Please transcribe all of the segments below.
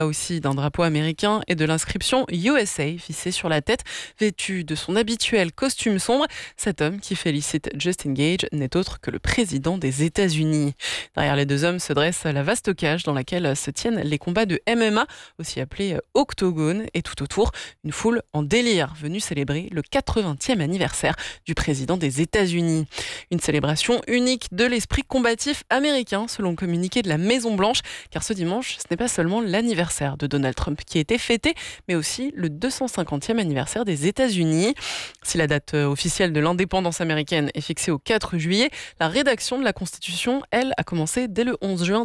aussi d'un drapeau américain et de l'inscription USA vissée sur la tête. Vêtu de son habituel costume sombre, cet homme qui félicite Justin Gage n'est autre que le président des États-Unis. Derrière les deux hommes se dresse la vaste cage dans laquelle se tiennent les combats de MMA, aussi appelés octogones, et tout autour, une foule en délire venue célébrer le 80e anniversaire du président des États-Unis. Une célébration unique de l'esprit combatif américain, selon le communiqué de la Maison-Blanche, car ce dimanche, ce n'est pas seulement l'anniversaire de Donald Trump qui a été fêté, mais aussi le 250e anniversaire des États-Unis. Si la date officielle de l'indépendance américaine est fixée au 4 juillet, la rédaction de la Constitution, elle, a commencé dès le 11 juin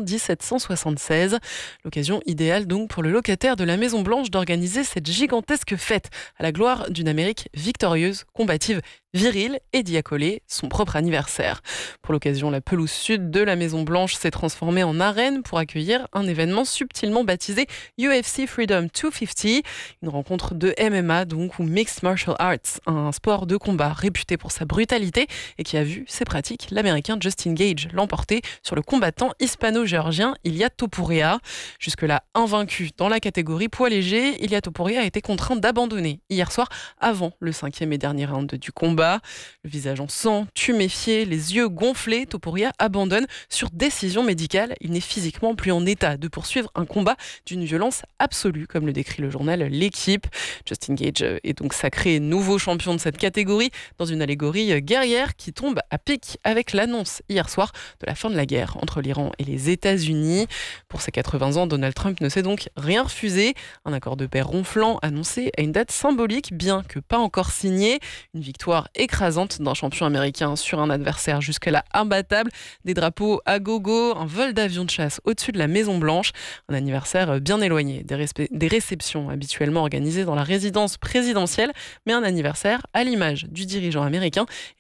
1776. L'occasion idéale donc pour le locataire de la Maison-Blanche d'organiser cette gigantesque fête à la gloire d'une Amérique victorieuse, combative, virile et d'y accoler son propre anniversaire. Pour l'occasion, la pelouse sud de la Maison-Blanche s'est transformée en arène pour accueillir un événement subtilement baptisé UFC Freedom 250, une rencontre de MMA donc, ou Mixed Martial Arts, un sport de combat réputé pour sa brutalité et qui a vu ses pratiques l'Américain Justin Gage l'emporter sur le combattant hispano-géorgien Ilia Topuria. Jusque-là invaincu dans la catégorie poids léger, Ilia Topuria a été contraint d'abandonner hier soir avant le 5e et dernier round du combat. Le visage en sang, tuméfié, les yeux gonflés, Topuria abandonne sur décision médicale. Il n'est physiquement plus en état de poursuivre un combat d'une violence absolue, comme le décrit le journal L'Équipe. Justin Gage est donc sacré nouveau champion de cette catégorie dans une allégorie guerrière qui tombe à pic avec l'annonce hier soir de la fin de la guerre entre l'Iran et les États-Unis. Pour ses 80 ans, Donald Trump ne s'est donc rien refusé. Un accord de paix ronflant annoncé à une date symbolique, bien que pas encore signé. Une victoire écrasante d'un champion américain sur un adversaire jusque-là imbattable. Des drapeaux à gogo, un vol d'avion de chasse au-dessus de la Maison-Blanche. Un anniversaire bien éloigné des réceptions habituellement organisées dans la résidence présidentielle, mais un anniversaire à l'image du dirigeant américain et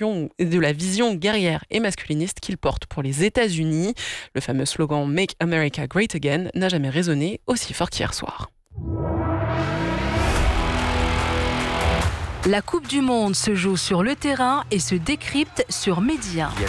de la vision guerrière et masculiniste qu'il porte pour les États-Unis. Le fameux slogan « Make America Great Again » n'a jamais résonné aussi fort qu'hier soir. La Coupe du Monde se joue sur le terrain et se décrypte sur Média.